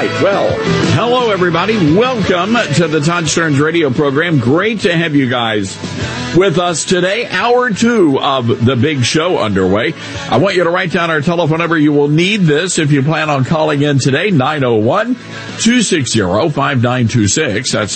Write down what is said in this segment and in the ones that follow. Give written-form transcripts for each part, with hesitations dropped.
right. Well, hello, everybody. Welcome to the Todd Stearns radio program. Great to have you guys with us today. Hour 2 of the big show underway. I want you to write down our telephone number. You will need this if you plan on calling in today. 901-260-5926. That's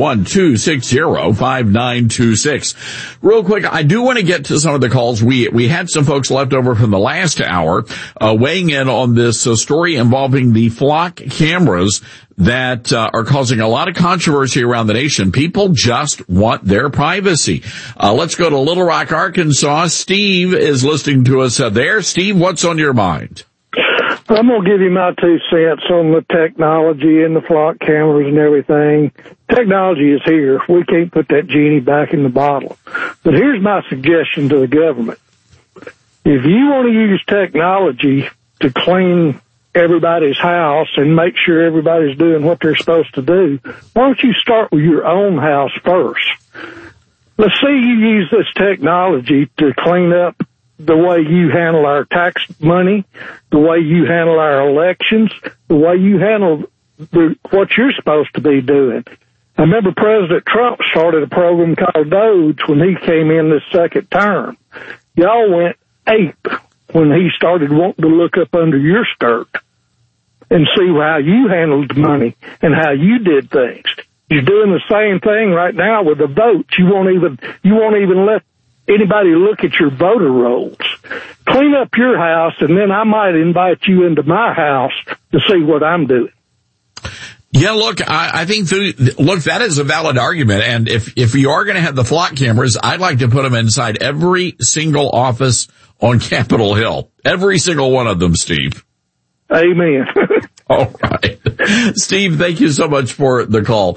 901-260-5926. Real quick, I do want to get to some of the calls. We had some folks left over from the last hour weighing in on this story involving the flock cameras that are causing a lot of controversy around the nation. People just want their privacy. Let's go to Little Rock, Arkansas. Steve is listening to us there. Steve, what's on your mind? I'm going to give you my 2 cents on the technology and the flock cameras and everything. Technology is here. We can't put that genie back in the bottle. But here's my suggestion to the government. If you want to use technology to clean everybody's house and make sure everybody's doing what they're supposed to do, why don't you start with your own house first? Let's say you use this technology to clean up the way you handle our tax money, the way you handle our elections, the way you handle what you're supposed to be doing. I remember President Trump started a program called DOGE when he came in this second term. Y'all went ape when he started wanting to look up under your skirt and see how you handled money and how you did things. You're doing the same thing right now with the votes. You won't even let anybody look at your voter rolls. Clean up your house, and then I might invite you into my house to see what I'm doing. Yeah, look, I think that is a valid argument. And if you are going to have the flock cameras, I'd like to put them inside every single office on Capitol Hill. Every single one of them, Steve. Amen. All right. Steve, thank you so much for the call.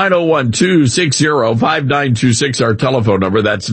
901-260-5926, our telephone number. That's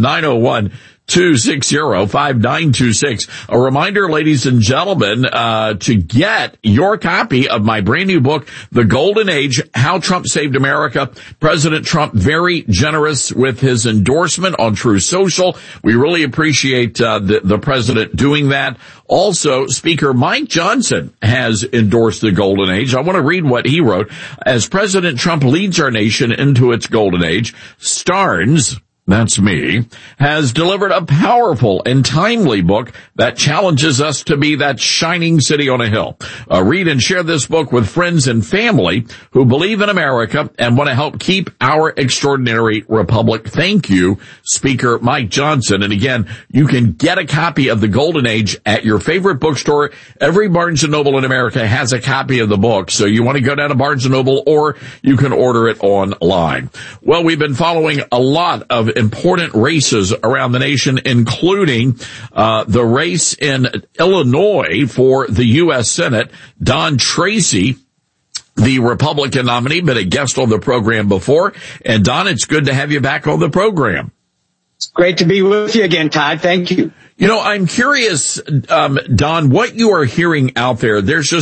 901-260-5926. A reminder, ladies and gentlemen, to get your copy of my brand new book, The Golden Age, How Trump Saved America. President Trump, very generous with his endorsement on Truth Social. We really appreciate the president doing that. Also, Speaker Mike Johnson has endorsed the Golden Age. I want to read what he wrote. As President Trump leads our nation into its Golden Age, Stearns, that's me, has delivered a powerful and timely book that challenges us to be that shining city on a hill. Read and share this book with friends and family who believe in America and want to help keep our extraordinary republic. Thank you, Speaker Mike Johnson. And again, you can get a copy of The Golden Age at your favorite bookstore. Every Barnes & Noble in America has a copy of the book, so you want to go down to Barnes & Noble, or you can order it online. Well, we've been following a lot of important races around the nation, including the race in Illinois for the U.S. Senate. Don Tracy, the Republican nominee, been a guest on the program before. And Don, it's good to have you back on the program. It's great to be with you again, Todd. Thank you. You know, I'm curious, Don, what you are hearing out there. There's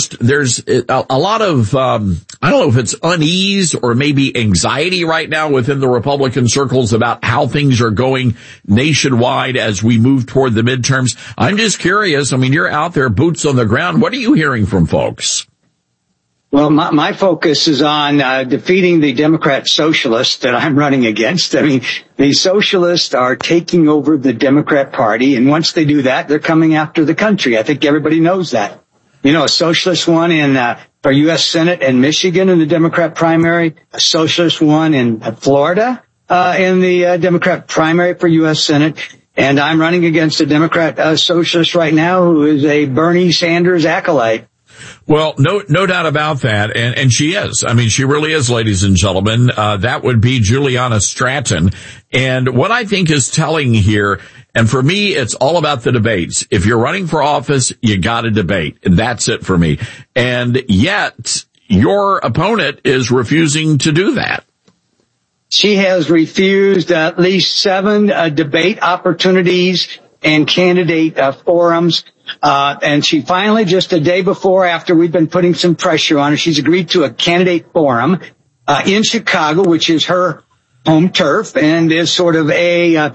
a lot of, I don't know if it's unease or maybe anxiety right now within the Republican circles about how things are going nationwide as we move toward the midterms. I'm just curious. I mean, you're out there, boots on the ground. What are you hearing from folks? Well, my focus is on defeating the Democrat socialists that I'm running against. I mean, the socialists are taking over the Democrat Party, and once they do that, they're coming after the country. I think everybody knows that. You know, a socialist won for U.S. Senate in Michigan in the Democrat primary, a socialist won in Florida in the Democrat primary for U.S. Senate, and I'm running against a Democrat socialist right now who is a Bernie Sanders acolyte. Well, no doubt about that. And she is. I mean, she really is, ladies and gentlemen. That would be Juliana Stratton. And what I think is telling here, and for me, it's all about the debates. If you're running for office, you got to debate. And that's it for me. And yet your opponent is refusing to do that. She has refused at least 7 debate opportunities and candidate forums. And she finally, just a day before, after we've been putting some pressure on her, she's agreed to a candidate forum in Chicago, which is her home turf and is sort of a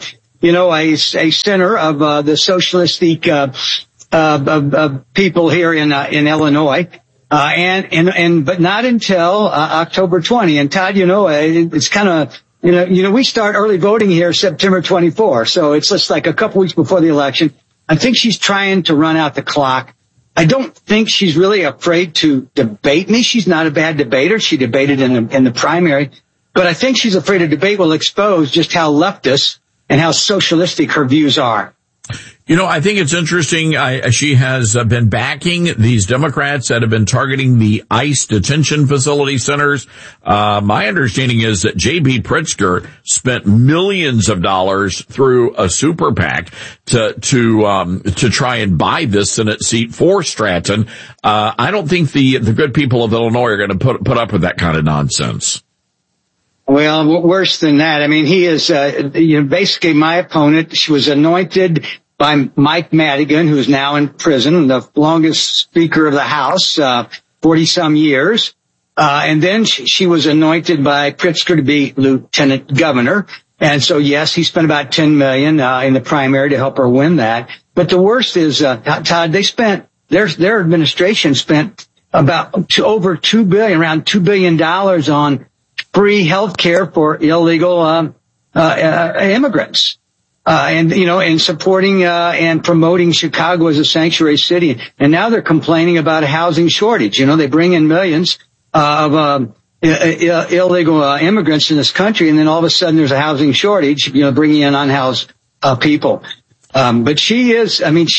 center of the socialistic people here in Illinois. But not until October 20. And Todd, it's kind of, we start early voting here September 24. So it's just like a couple weeks before the election. I think she's trying to run out the clock. I don't think she's really afraid to debate me. She's not a bad debater. She debated in the primary. But I think she's afraid a debate will expose just how leftist and how socialistic her views are. I think it's interesting. She has been backing these Democrats that have been targeting the ICE detention facility centers. My understanding is that J.B. Pritzker spent millions of dollars through a super PAC to try and buy this Senate seat for Stratton. I don't think the good people of Illinois are going to put up with that kind of nonsense. Well, worse than that. I mean, he is, basically my opponent. She was anointed by Mike Madigan, who is now in prison, the longest Speaker of the House, 40-some years. And then she was anointed by Pritzker to be Lieutenant Governor. And so, yes, he spent about $10 million in the primary to help her win that. But the worst is, Todd, their administration spent about over $2 billion, around $2 billion on free health care for illegal immigrants. And supporting and promoting Chicago as a sanctuary city. And now they're complaining about a housing shortage. They bring in millions of illegal immigrants in this country, and then all of a sudden there's a housing shortage, bringing in unhoused people. But she is,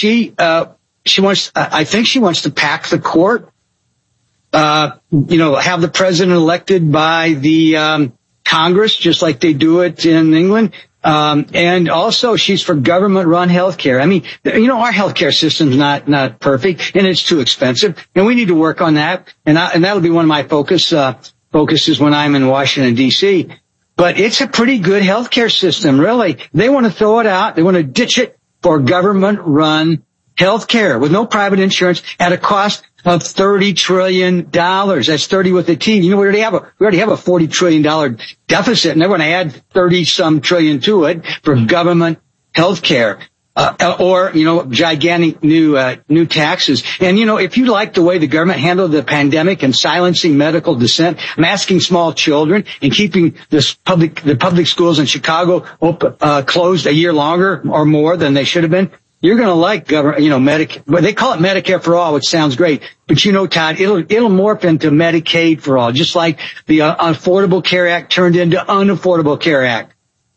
I think she wants to pack the court, have the president elected by the Congress, just like they do it in England. And also she's for government-run healthcare. Our healthcare system's not perfect, and it's too expensive, and we need to work on that. And that'll be one of my focuses when I'm in Washington, D.C. But it's a pretty good healthcare system, really. They want to throw it out. They want to ditch it for government-run healthcare with no private insurance at a cost of $30 trillion. That's 30 with a T. We already have a $40 trillion deficit, and they're going to add 30-some trillion to it for government health care. Or gigantic new taxes. And, if you like the way the government handled the pandemic and silencing medical dissent, masking small children and keeping the public schools in Chicago closed a year longer or more than they should have been, you're going to like Medicare. But they call it Medicare for all, which sounds great. But Todd, it'll morph into Medicaid for all, just like the Affordable Care Act turned into Unaffordable Care Act.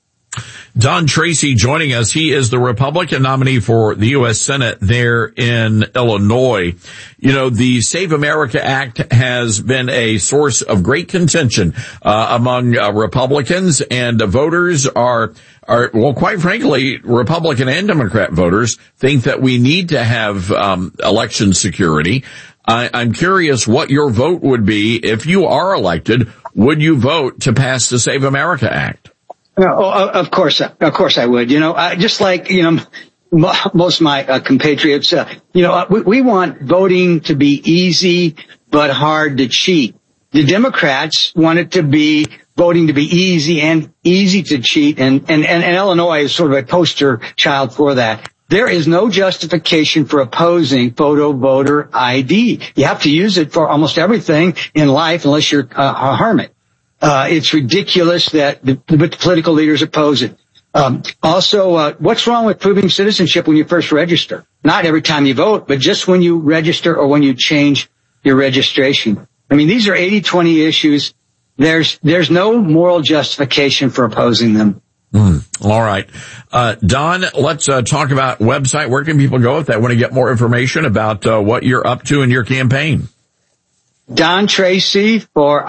Don Tracy joining us. He is the Republican nominee for the U.S. Senate there in Illinois. The Save America Act has been a source of great contention among Republicans, and voters are quite frankly, Republican and Democrat voters think that we need to have election security. I'm curious what your vote would be if you are elected. Would you vote to pass the Save America Act? Of course I would. Just like, most of my compatriots, we want voting to be easy but hard to cheat. The Democrats want it to be voting to be easy to cheat, and Illinois is sort of a poster child for that. There is no justification for opposing photo voter ID. You have to use it for almost everything in life unless you're a hermit. It's ridiculous that the political leaders oppose it. Also, what's wrong with proving citizenship when you first register? Not every time you vote, but just when you register or when you change your registration. These are 80-20 issues. There's no moral justification for opposing them. All right. Don, let's talk about website. Where can people go if they want to get more information about what you're up to in your campaign? Don Tracy for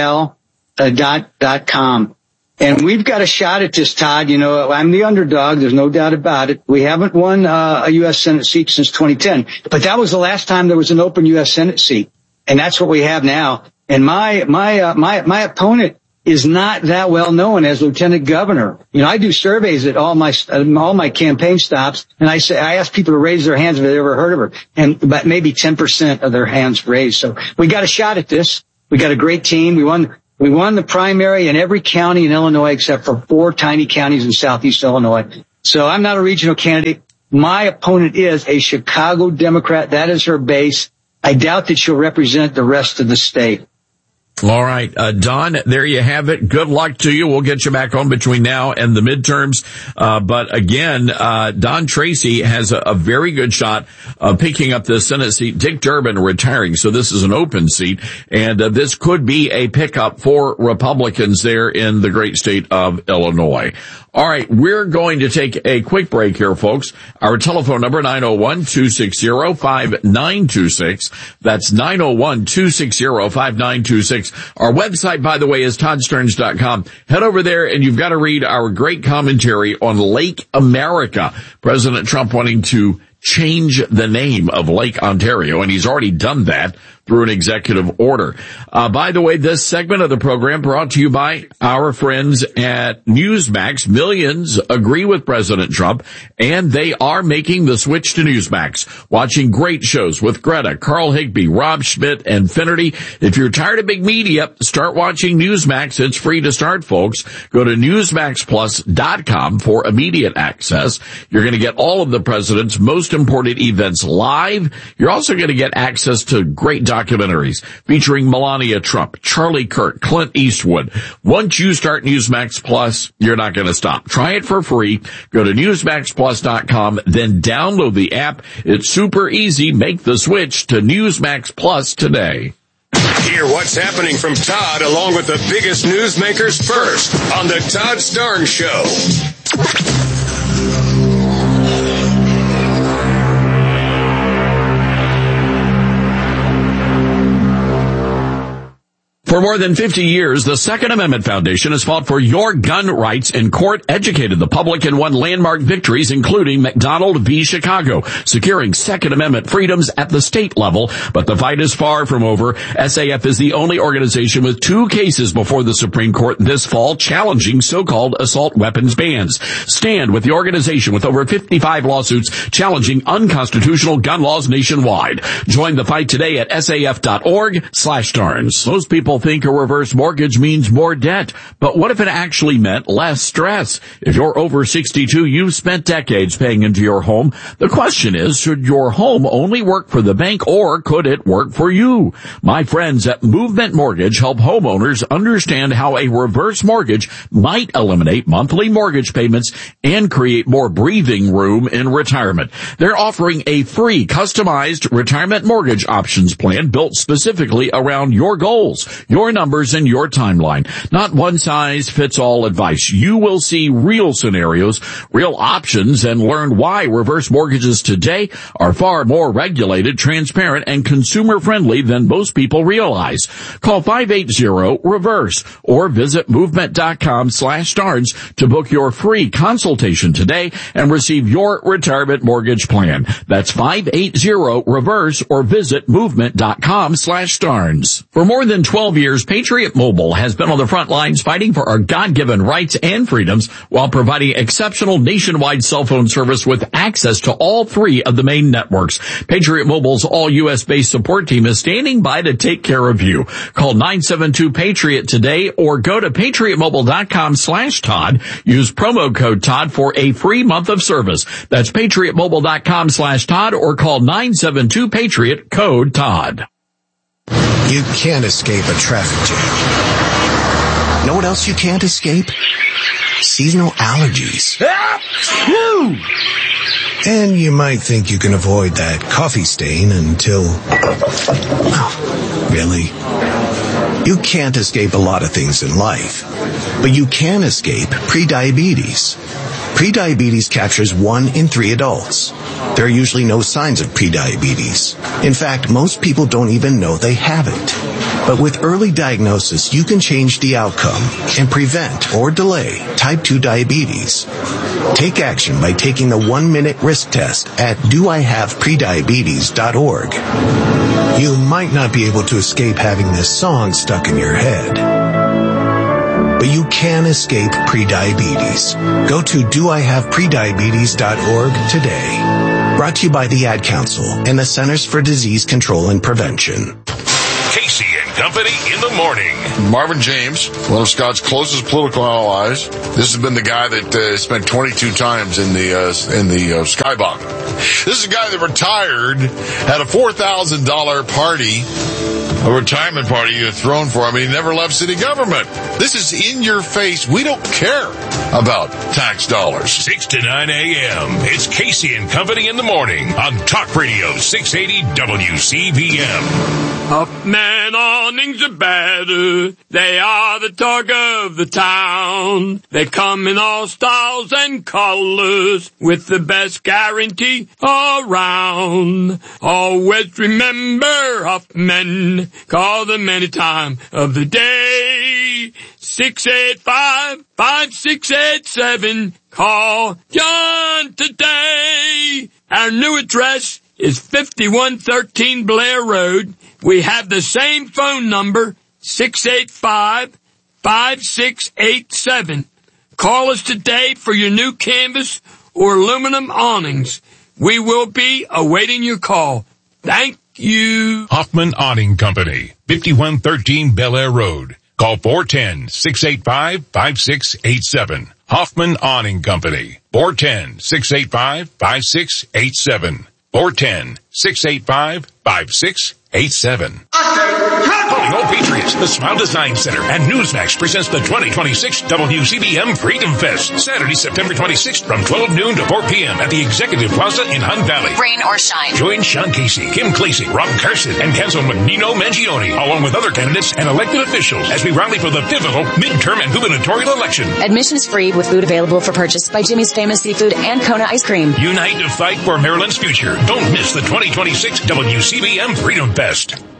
.com. And we've got a shot at this, Todd. I'm the underdog. There's no doubt about it. We haven't won a U.S. Senate seat since 2010, but that was the last time there was an open U.S. Senate seat. And that's what we have now. And my opponent is not that well known as lieutenant governor. I do surveys at all my campaign stops, and I ask people to raise their hands if they've ever heard of her, and about maybe 10% of their hands raised. So we got a shot at this. We got a great team. We won the primary in every county in Illinois except for 4 tiny counties in southeast Illinois. So I'm not a regional candidate. My opponent is a Chicago Democrat. That is her base. I doubt that she'll represent the rest of the state. All right, Don, there you have it. Good luck to you. We'll get you back on between now and the midterms. But again, Don Tracy has a very good shot of picking up the Senate seat. Dick Durbin retiring, so this is an open seat, and this could be a pickup for Republicans there in the great state of Illinois. All right, we're going to take a quick break here, folks. Our telephone number, 901-260-5926. That's 901-260-5926. Our website, by the way, is toddsterns.com. Head over there and you've got to read our great commentary on Lake America. President Trump wanting to change the name of Lake Ontario, and he's already done that through an executive order. By the way, this segment of the program brought to you by our friends at Newsmax. Millions agree with President Trump, and they are making the switch to Newsmax. Watching great shows with Greta, Carl Higbee, Rob Schmidt, and Finnerty. If you're tired of big media, start watching Newsmax. It's free to start, folks. Go to NewsmaxPlus.com for immediate access. You're going to get all of the president's most important events live. You're also going to get access to great documentaries featuring Melania Trump, Charlie Kirk, Clint Eastwood. Once you start Newsmax Plus, you're not going to stop. Try it for free. Go to NewsmaxPlus.com, then download the app. It's super easy. Make the switch to Newsmax Plus today. Hear what's happening from Todd along with the biggest newsmakers first on the Todd Starnes Show. For more than 50 years, the Second Amendment Foundation has fought for your gun rights in court, educated the public, and won landmark victories, including McDonald v. Chicago, securing Second Amendment freedoms at the state level. But the fight is far from over. SAF is the only organization with 2 cases before the Supreme Court this fall challenging so-called assault weapons bans. Stand with the organization with over 55 lawsuits challenging unconstitutional gun laws nationwide. Join the fight today at saf.org/Starnes. Most people think a reverse mortgage means more debt, but what if it actually meant less stress? If you're over 62, you've spent decades paying into your home. The question is, should your home only work for the bank, or could it work for you? My friends at Movement Mortgage help homeowners understand how a reverse mortgage might eliminate monthly mortgage payments and create more breathing room in retirement. They're offering a free customized retirement mortgage options plan built specifically around your goals, your numbers, and your timeline. Not one size fits all advice. You will see real scenarios, real options, and learn why reverse mortgages today are far more regulated, transparent, and consumer friendly than most people realize. Call 580-REVERSE or visit movement.com/Starnes to book your free consultation today and receive your retirement mortgage plan. That's 580-REVERSE or visit movement.com/Starnes. For more than 12 years, Patriot Mobile has been on the front lines fighting for our God-given rights and freedoms while providing exceptional nationwide cell phone service with access to all 3 of the main networks. Patriot Mobile's all-U.S.-based support team is standing by to take care of you. Call 972-PATRIOT today or go to patriotmobile.com/Todd. Use promo code Todd for a free month of service. That's patriotmobile.com/Todd or call 972-PATRIOT, code Todd. You can't escape a traffic jam. Know what else you can't escape? Seasonal allergies. And you might think you can avoid that coffee stain until... Oh, really? You can't escape a lot of things in life, but you can escape prediabetes. Prediabetes captures 1 in 3 adults. There are usually no signs of prediabetes. In fact, most people don't even know they have it. But with early diagnosis, you can change the outcome and prevent or delay type 2 diabetes. Take action by taking the 1-minute risk test at doihaveprediabetes.org. You might not be able to escape having this song stuck in your head, but you can escape prediabetes. Go to doihaveprediabetes.org today. Brought to you by the Ad Council and the Centers for Disease Control and Prevention. Casey and Company in the morning. Marvin James, one of Scott's closest political allies. This has been the guy that spent 22 times in the Skybox. This is a guy that retired, had a $4,000 party, a retirement party you had thrown for him, and he never left city government. This is in your face. We don't care about tax dollars. 6 to 9 a.m. It's Casey and Company in the morning on Talk Radio 680 WCBM. Huffman awnings are better. They are the talk of the town. They come in all styles and colors with the best guarantee around. Always remember Huffman. Call them any time of the day. 685-5687. Call John today. Our new address is 5113 Blair Road. We have the same phone number, 685-5687. Call us today for your new canvas or aluminum awnings. We will be awaiting your call. Thank you. Hoffman Awning Company, 5113 Bel Air Road. Call 410-685-5687. Hoffman Awning Company, 410-685-5687. 410-685-5687. Calling all Patriots, the Smile Design Center and Newsmax presents the 2026 WCBM Freedom Fest, Saturday, September 26th from 12 noon to 4 p.m. at the Executive Plaza in Hunt Valley. Rain or shine. Join Sean Casey, Kim Clasey, Rob Carson, and Councilman Nino Mangione, along with other candidates and elected officials as we rally for the pivotal midterm and gubernatorial election. Admission is free with food available for purchase by Jimmy's Famous Seafood and Kona Ice Cream. Unite to fight for Maryland's future. Don't miss the 2026 WCBM Freedom Fest.